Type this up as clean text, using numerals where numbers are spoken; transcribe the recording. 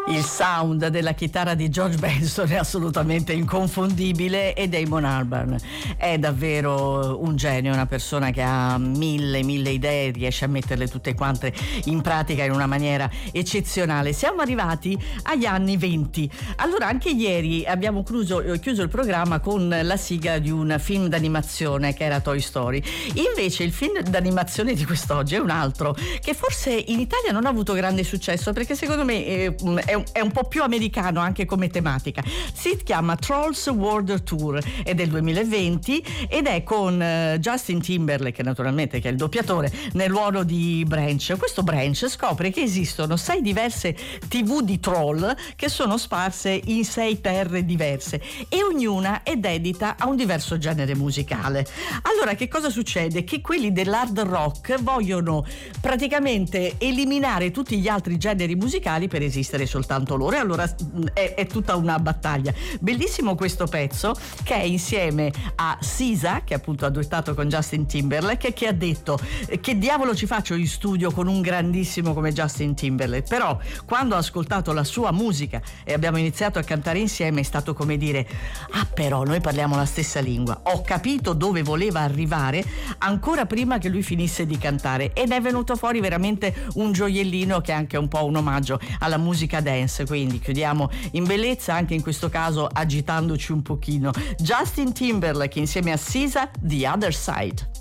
Il sound della chitarra di George Benson è assolutamente inconfondibile e Damon Albarn è davvero un genio, una persona che ha mille idee, riesce a metterle tutte quante in pratica in una maniera eccezionale. Siamo arrivati agli anni 20. Allora, anche ieri abbiamo chiuso il programma con la sigla di un film d'animazione che era Toy Story. Invece il film d'animazione di quest'oggi è un altro che forse in Italia non ha avuto grande successo, perché secondo me è un po' più americano anche come tematica. Si chiama Trolls World Tour, è del 2020 ed è con Justin Timberlake, naturalmente, che è il doppiatore, nel ruolo di Branch. Questo Branch scopre che esistono 6 diverse TV di troll che sono sparse in 6 terre diverse e ognuna è dedita a un diverso genere musicale. Allora, che cosa succede? Che quelli dell'hard rock vogliono praticamente eliminare tutti gli altri generi musicali per esistere soltanto loro, e allora è tutta una battaglia. Bellissimo questo pezzo, che è insieme a Sisa, che appunto ha duettato con Justin Timberlake, che ha detto: che diavolo ci faccio in studio con un grandissimo come Justin Timberlake? Però quando ho ascoltato la sua musica e abbiamo iniziato a cantare insieme è stato come dire: ah, però noi parliamo la stessa lingua. Ho capito dove voleva arrivare ancora prima che lui finisse di cantare, ed è venuto fuori veramente un gioiellino che è anche un po' un omaggio alla musica dance. Quindi chiudiamo in bellezza, anche in questo caso agitandoci un pochino. Justin Timberlake insieme a Sisa, The Other Side.